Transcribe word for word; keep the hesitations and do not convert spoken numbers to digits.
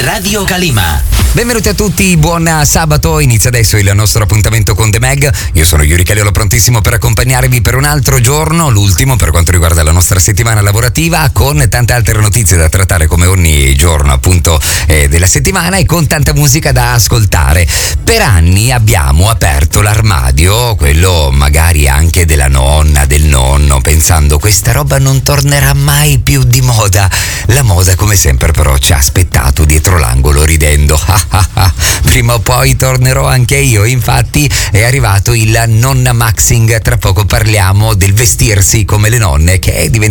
Radio Calima. Benvenuti a tutti, buon sabato, inizia adesso il nostro appuntamento con The Mag. Io sono Yuri Caliolo, prontissimo per accompagnarvi per un altro giorno, l'ultimo per quanto riguarda la nostra settimana lavorativa, con tante altre notizie da trattare come ogni giorno appunto eh, della settimana e con tanta musica da ascoltare. Per anni abbiamo aperto l'armadio, quello magari anche della nonna, del nonno, pensando questa roba non tornerà mai più di moda. La moda come sempre però ci ha aspettato dietro l'angolo ridendo. Prima o poi tornerò anche io, infatti è arrivato il nonna maxing, tra poco parliamo del vestirsi come le nonne che è diventato